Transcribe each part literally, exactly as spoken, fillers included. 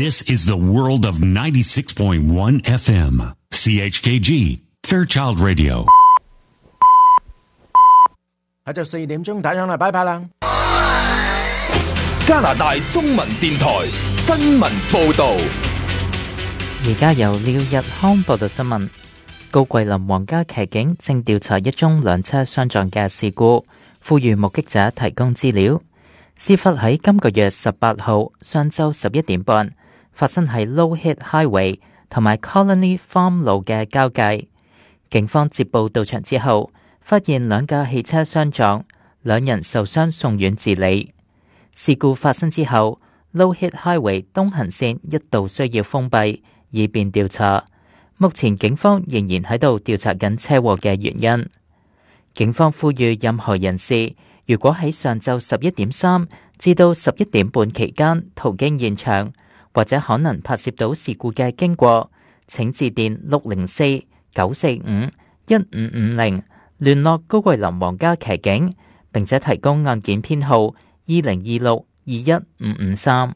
This is the world of ninety-six point one F M. C H K G, Fairchild Radio. 下晝四點鐘打響啦，拜拜啦！ 加拿大中文電台新聞報導。 而家由廖日康報道新聞。高桂林皇家騎警正調查一宗兩車相撞嘅事故，呼籲目擊者提供資料。事發喺今個月十八號上晝十一點半，發生喺 Low-Head Highway 同埋 Colony Farm 路嘅交界。警方接報到場之後，發現兩架汽車相撞，兩人受傷送院治理。事故發生之後， Low-Head Highway 東行線一度需要封閉，以便調查。目前警方仍然喺度調查緊車禍嘅原因。警方呼籲任何人士，如果喺上晝十一點三至到十一點半期間途經現場，或者可能拍攝到事故嘅經過，請致電六零四九四五一五五零聯絡高桂林皇家騎警，並且提供案件編號二零二六二一五五三。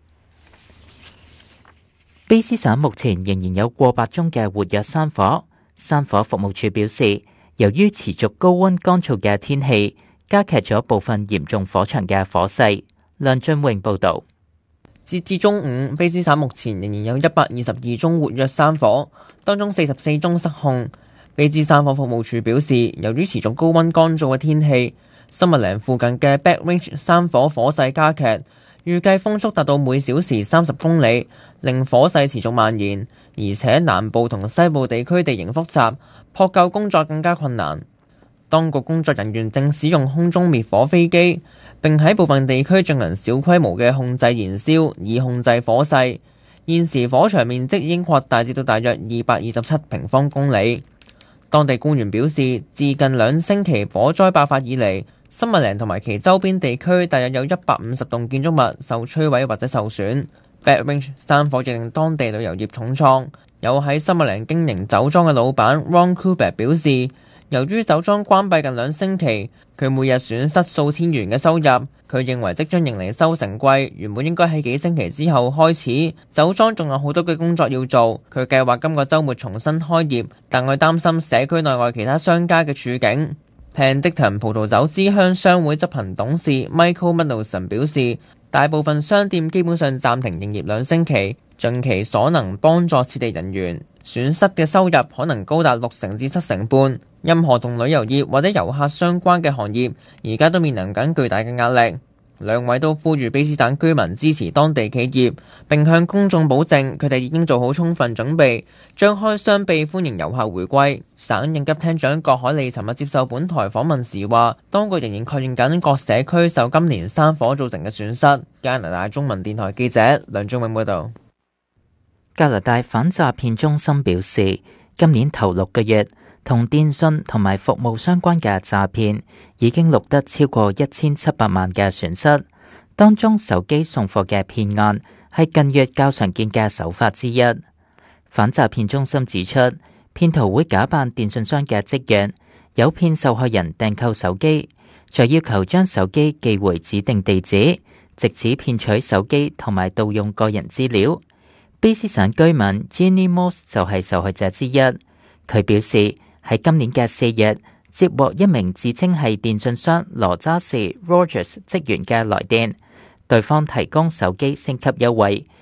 卑詩省目前仍然有過百宗嘅活躍山火。山火服務處表示，由於持續高溫乾燥嘅天氣，加劇咗部分嚴重火場嘅火勢。梁俊榮報導。 截至中午，卑詩省目前仍然有一百二十二宗活躍山火，當中四十四宗失控。卑詩山火服務處表示，由於持續高溫乾燥嘅天氣，森密嶺附近嘅 Back Range 山火火勢加劇，預計風速達到每小時三十公里，令火勢持續蔓延。而且南部同西部地區地形複雜，撲救工作更加困難。當局工作人員正使用空中滅火飛機，並喺部分地區進行小規模嘅控制燃燒，以控制火勢。現時火場面積已經擴大至到大約二百二十七平方公里。當地官員表示，自近兩星期火災爆發以嚟，森密嶺同埋其周邊地區大約有一百五十棟建築物受摧毀或者受損。Back Range 山火亦令當地旅遊業重創。有喺森密嶺經營酒莊嘅老闆 Ron Kubeck 表示，由於酒莊關閉近兩星期，佢每日損失數千元嘅收入。佢認為即將迎嚟收成季，原本應該喺幾星期之後開始，酒莊仲有好多嘅工作要做。佢計劃今個週末重新開業，但佢擔心社區內外其他商家嘅處境。Penticton 葡萄酒之鄉商會執行董事 Michael Mendelson 表示，大部分商店基本上暫停營業兩星期，盡其所能幫助撤地人員。損失嘅收入可能高達六成至七成半。任何同旅遊業或者遊客相關嘅行業，而家都面臨緊巨大嘅壓力。兩位都呼籲卑詩省居民支持當地企業，並向公眾保證佢哋已經做好充分準備，張開雙臂歡迎遊客回歸。省應急廳長郭海利尋日接受本台訪問時話，當局仍然確認緊各社區受今年山火造成嘅損失。加拿大中文電台記者梁忠永報道。 加拿大反詐騙中心表示，今年頭六個月同電信同埋服務相關嘅詐騙已經錄得超過一千七百萬嘅損失，當中手機送貨嘅騙案係近月較常見嘅手法之一。反詐騙中心指出，騙徒會假扮電信商嘅職員，誘騙受害人訂購手機，再要求將手機寄回指定地址，藉此騙取手機同埋盜用個人資料。卑詩省居民 Jenny Moss 就係受害者之一。佢表示喺今年嘅四月接獲一名自稱係電信商羅渣士 Rogers 職員嘅來電，對方提供手機升級優惠，